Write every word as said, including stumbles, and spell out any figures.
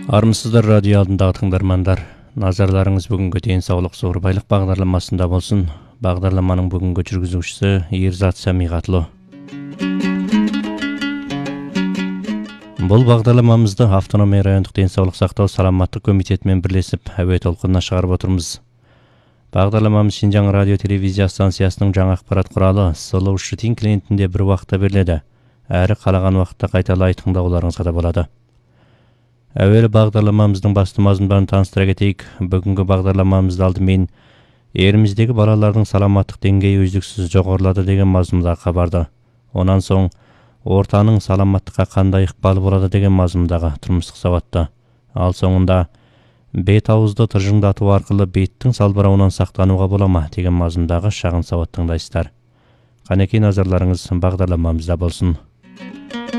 Армысыздар радио алдындағы тыңдармандар. Назарларыңыз бүгінгі денсаулық зор байлық бағдарламасында болсын. Бағдарламаның бүгінгі жүргізушісі Ерзат Самиғатлы. Бұл бағдарламамызды автономия райондық денсаулық сақтау саламаттық комитетімен бірлесіп әуе толқынына шығарып отырмыз. Бағдарламамыз Шинжаң радио телевизия станциясының жаңа ақпарат құралы Сұлу Шытин клиентінде бір уақытта беріледі. Әрі қалаған уақытта қайталай тыңдауларыңызға да болады. Әуелі бағдарламамыздың басты мазмұндарын таныстыра кетейік. Бүгінгі бағдарламамызды алдымен еліміздегі балалардың саламаттық деңгейі үздіксіз жоғарылады деген мазмұндағы хабарды, онан соң ортаның саламаттыққа қандай ықпалы болады деген мазмұндағы тұрмыстық сауатты, ал соңында бет ауызды тыржыңдату арқылы беттің салбырауынан сақтануға бола ма деген мазмұндағы шағын сауат тыңдайсыздар. Қанекей назарларыңыз бағдарламамызда болсын.